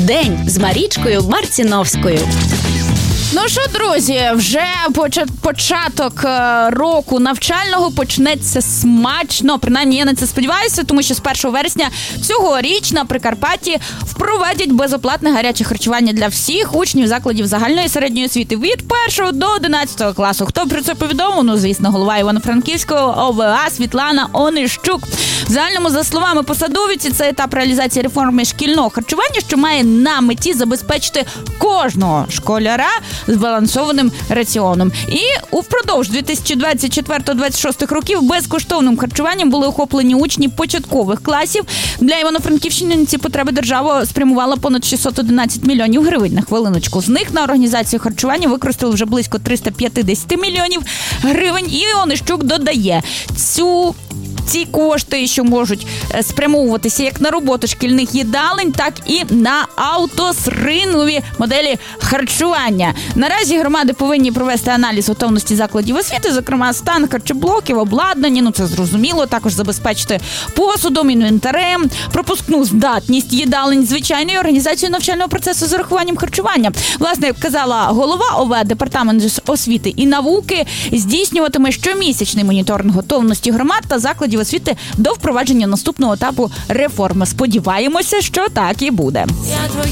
День з Марічкою Марціновською. Ну що, друзі, вже початок року навчального почнеться смачно. Принаймні, я на це сподіваюся, тому що з 1 вересня цьогоріч на Прикарпатті впровадять безоплатне гаряче харчування для всіх учнів закладів загальної середньої освіти від 1 до 11 класу. Хто про це повідомив? Ну, звісно, голова Івано-Франківського ОВА Світлана Онищук. В загальному, за словами посадовиці, це етап реалізації реформи шкільного харчування, що має на меті забезпечити кожного школяра збалансованим раціоном. І впродовж 2024-2026 років безкоштовним харчуванням були охоплені учні початкових класів. Для Івано-Франківщини на ці потреби держава спрямувала понад 611 мільйонів гривень. На хвилиночку. З них на організацію харчування використали вже близько 350 мільйонів гривень. І Онищук додає, ці кошти, що можуть спрямовуватися як на роботу шкільних їдалень, так і на автосрингові моделі харчування. Наразі громади повинні провести аналіз готовності закладів освіти, зокрема стан харчоблоків, обладнання, це зрозуміло, також забезпечити посудом, інвентарем, пропускну здатність їдалень, звичайно, і організацію навчального процесу з урахуванням харчування. Власне, як казала голова ОВА, департамент освіти і науки здійснюватиме щомісячний моніторинг готовності громад та закладів освіти до впровадження наступного етапу реформи. Сподіваємося, що так і буде.